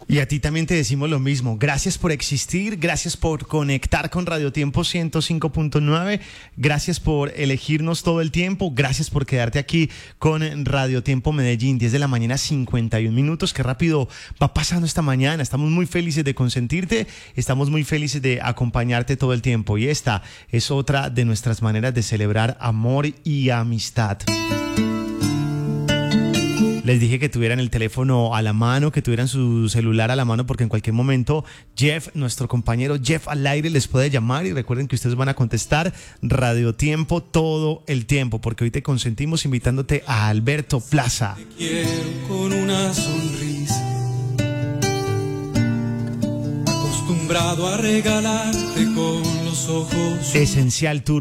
Y a ti también te decimos lo mismo. Gracias por existir, gracias por conectar con Radio Tiempo 105.9, gracias por elegirnos todo el tiempo, gracias por quedarte aquí con Radio Tiempo Medellín, 10 de la mañana, 51 minutos. Qué rápido va pasando esta mañana. Estamos muy felices de consentirte, estamos muy felices de acompañarte todo el tiempo. Y esta es otra de nuestras maneras de celebrar amor y amistad. Les dije que tuvieran el teléfono a la mano, que tuvieran su celular a la mano, porque en cualquier momento Jeff, nuestro compañero Jeff al aire, les puede llamar. Y recuerden que ustedes van a contestar Radio Tiempo todo el tiempo, porque hoy te consentimos invitándote a Alberto Plaza. Te quiero con una sonrisa, acostumbrado a regalarte con los ojos. Esencial Tour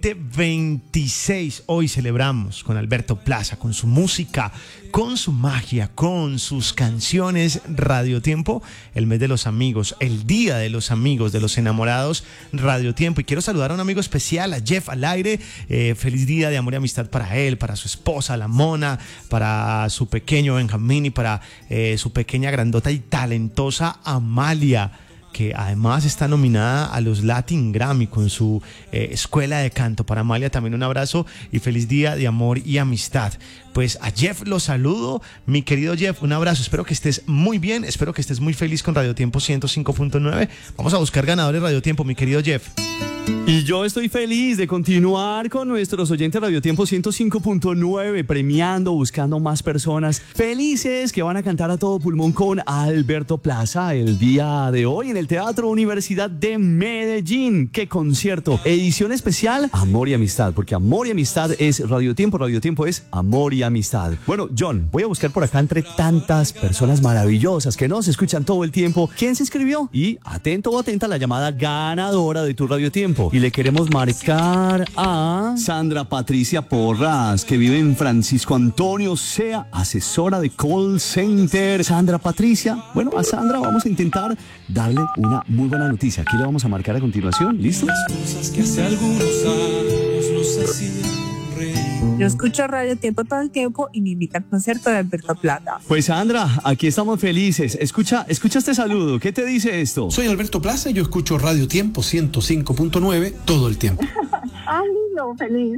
2026. Hoy celebramos con Alberto Plaza, con su música, con su magia, con sus canciones. Radio Tiempo, el mes de los amigos, el día de los amigos, de los enamorados. Radio Tiempo. Y quiero saludar a un amigo especial, a Jeff al aire. Feliz día de amor y amistad para él, para su esposa, la Mona, para su pequeño Benjamín y para su pequeña grandota y talentosa Amalia, que además está nominada a los Latin Grammy con su escuela de canto. Para Amalia también un abrazo y feliz día de amor y amistad. Pues a Jeff lo saludo, mi querido Jeff, un abrazo, espero que estés muy bien, espero que estés muy feliz con Radio Tiempo 105.9. Vamos a buscar ganadores Radio Tiempo, mi querido Jeff. Y yo estoy feliz de continuar con nuestros oyentes Radio Tiempo 105.9, premiando, buscando más personas felices que van a cantar a todo pulmón con Alberto Plaza el día de hoy en el Teatro Universidad de Medellín. ¡Qué concierto! Edición especial, amor y amistad, porque amor y amistad es Radio Tiempo es amor y amistad. Bueno, John, voy a buscar por acá entre tantas personas maravillosas que nos escuchan todo el tiempo. ¿Quién se inscribió? Y atento o atenta a la llamada ganadora de tu Radio Tiempo. Y le queremos marcar a Sandra Patricia Porras, que vive en Francisco Antonio Sea, asesora de call center. Sandra Patricia, bueno, a Sandra vamos a intentar darle una muy buena noticia. Aquí le vamos a marcar a continuación. ¿Listos? Cosas que hace algunos años nos hacían reír. Yo escucho Radio Tiempo todo el tiempo y me invita al concierto de Alberto Plaza. Pues Sandra, aquí estamos felices. Escucha este saludo. ¿Qué te dice esto? Soy Alberto Plaza y yo escucho Radio Tiempo 105.9 todo el tiempo. Ay, no, feliz.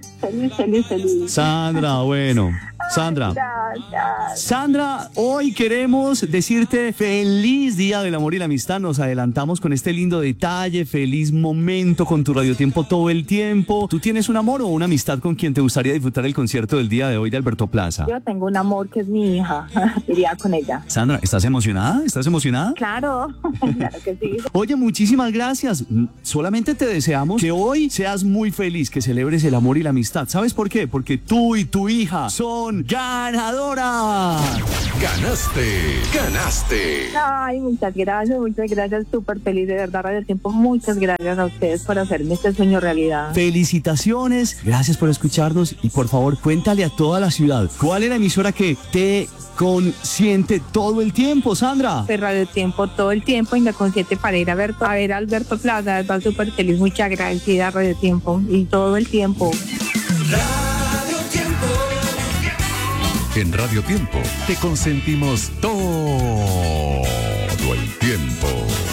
Sandra, bueno. Sandra. Sandra, hoy queremos decirte feliz día del amor y la amistad. Nos adelantamos con este lindo detalle, feliz momento con tu Radio Tiempo todo el tiempo. ¿Tú tienes un amor o una amistad con quien te gustaría disfrutar el concierto del día de hoy de Alberto Plaza? Yo tengo un amor que es mi hija. Iría con ella. Sandra, ¿estás emocionada? Claro, claro que sí. Oye, muchísimas gracias. Solamente te deseamos que hoy seas muy feliz, que celebres el amor y la amistad. ¿Sabes por qué? Porque tú y tu hija son ganadoras. Ganaste. Ay, muchas gracias, súper feliz, de verdad, Radio Tiempo. Muchas gracias a ustedes por hacerme este sueño realidad. Felicitaciones, gracias por escucharnos y por favor cuéntale a toda la ciudad cuál es la emisora que te consiente todo el tiempo, Sandra. De Radio Tiempo todo el tiempo y me consiente para ir a ver a Alberto Plaza. Está súper feliz, muchas agradecida a Radio Tiempo y todo el tiempo. Radio Tiempo. En Radio Tiempo te consentimos todo el tiempo.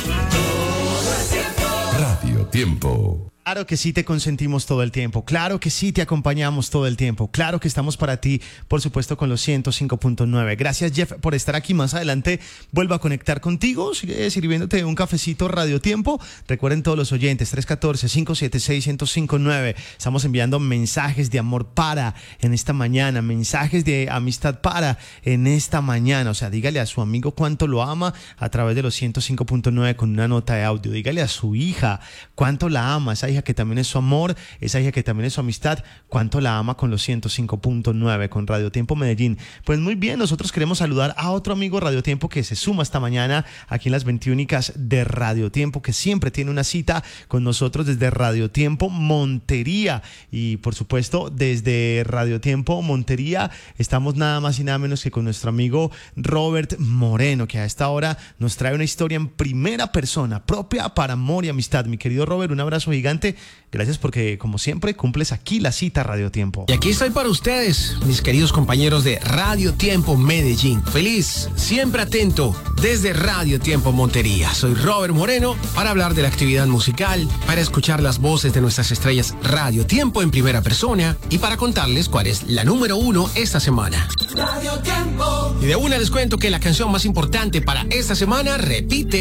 Radio Tiempo. Claro que sí te consentimos todo el tiempo, claro que sí te acompañamos todo el tiempo, claro que estamos para ti, por supuesto con los 105.9. Gracias Jeff por estar aquí, más adelante vuelvo a conectar contigo, sigue sirviéndote un cafecito Radio Tiempo. Recuerden todos los oyentes, 314-576-1059, estamos enviando mensajes de amor para en esta mañana, mensajes de amistad para en esta mañana, o sea, dígale a su amigo cuánto lo ama a través de los 105.9 con una nota de audio, dígale a su hija cuánto la ama, esa hija que también es su amor, esa hija que también es su amistad, cuánto la ama con los 105.9 con Radio Tiempo Medellín. Pues muy bien, nosotros queremos saludar a otro amigo Radio Tiempo que se suma esta mañana aquí en las 21 de Radio Tiempo, que siempre tiene una cita con nosotros desde Radio Tiempo Montería. Y por supuesto desde Radio Tiempo Montería estamos nada más y nada menos que con nuestro amigo Robert Moreno, que a esta hora nos trae una historia en primera persona propia para amor y amistad. Mi querido Robert, un abrazo gigante importante. Gracias porque, como siempre, cumples aquí la cita Radio Tiempo. Y aquí estoy para ustedes, mis queridos compañeros de Radio Tiempo Medellín. Feliz, siempre atento desde Radio Tiempo Montería. Soy Robert Moreno para hablar de la actividad musical, para escuchar las voces de nuestras estrellas Radio Tiempo en primera persona y para contarles cuál es la número 1 esta semana. Radio Tiempo. Y de una les cuento que la canción más importante para esta semana repite